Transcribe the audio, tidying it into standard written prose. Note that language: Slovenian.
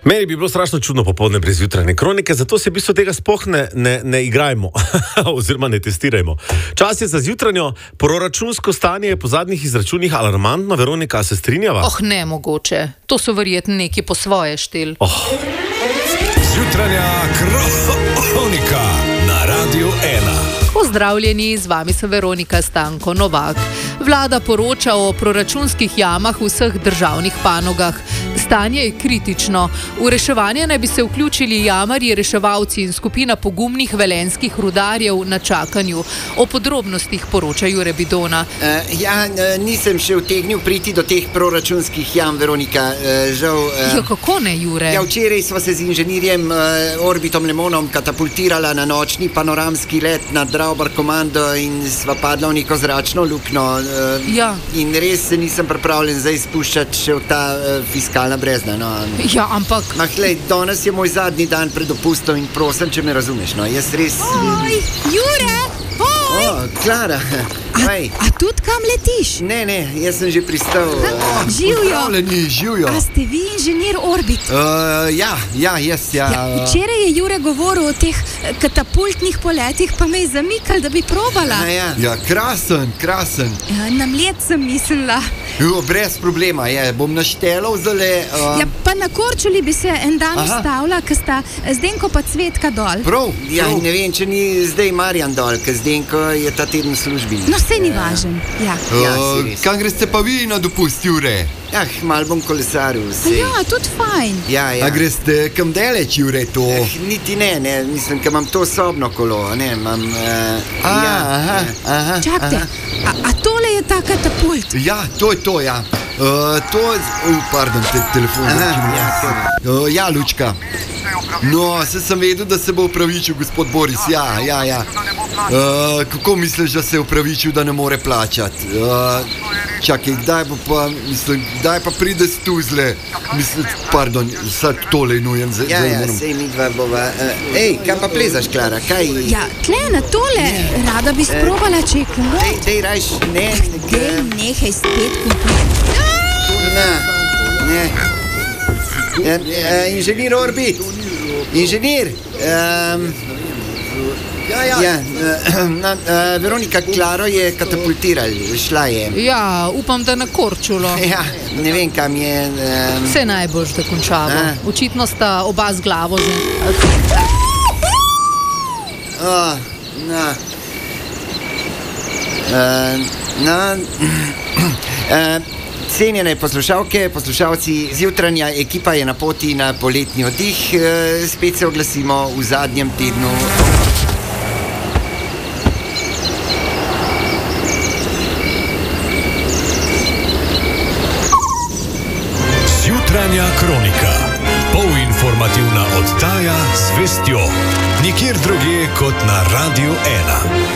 Meni bi bilo strašno čudno popoldne brez jutranje kronike, zato se v bistvu tega sploh ne igrajmo oziroma ne testirajmo. Čas je za zjutranjo. Proračunsko stanje je po zadnjih izračunih alarmantno. Veronika, se strinjava? Ne mogoče. To so verjetno neki po svoje štel. Zjutranja kronika na Radiu 1. Pozdravljeni, z vami sem Veronika Stanko Novak. Vlada poroča o proračunskih jamah v vseh državnih panogah. Stanje je kritično. V reševanje naj bi se vključili jamarji, reševalci in skupina pogumnih velenjskih rudarjev na čakanju. O podrobnostih poroča Jure Bidona. Nisem še utegnil priti do teh proračunskih jam, Veronika. Žal. Kako ne, Jure? Včeraj sva se z inženirjem Orbitom Lemonom katapultirala na nočni panoramski let nad Draubar komando in sva padla v neko zračno luknjo. In res se nisem pripravljen zdaj spuščati še v ta fiskalna brezna. Ampak... danes je moj zadnji dan pred dopustom in prosim, če me razumeš. Jaz res... Oj, Jure! Oj! Klara! A tudi kam letiš? Ne, jaz sem že pristal. Živjo! A ste vi inženir Orbit? Jaz. Včeraj je Jure govoril o teh katapultnih poletih, pa me je zamikal, da bi probala. Krasen. Na mlet sem mislila. Brez problema, bom naštelal zdaj. Pa na Korčuli bi se en dan ustavila, ko sta Zdenko pa Cvetka dol. Prav. Ne vem, če ni zdaj Marjan dol, ker Zdenko je ta teden v službi. No, saj ni važen. Kam greste pa vi na dopust, Jure? Mal bom kolesaril. Tudi fajn. A greste kam daleč, Jure, to? Niti ne, mislim, ker imam to sobno kolo, imam... Čakajte, a tole je ta katapult? To je to, pardon, telefon. Lučka. No, sem vedel, da se bo opravičil gospod Boris, kako misliš, da se je opravičil, da ne more plačati? Čakaj, kdaj pa pride stuzle? Pardon, sad tole je nujen. Sej mi dva bova. Kam pa plezaš, Klara, kaj? Tle na tole, rada bi sprobala, če je komod. Dej rajš, Nehaj spet kupiti. Inženir Orbit. Inženir. Veronika, Klaro je katapultirali, šla je. Upam, da na Korčulo. Ne vem, kam je. Vse najboljš, da končamo. Očitno sta oba z glavo Cenjene poslušalke, poslušalci, zjutranja ekipa je na poti na poletni oddih. Spet se oglasimo v zadnjem tednu. Zjutranja kronika. Polinformativna oddaja z vestjo. Nikjer drugje kot na Radiu 1.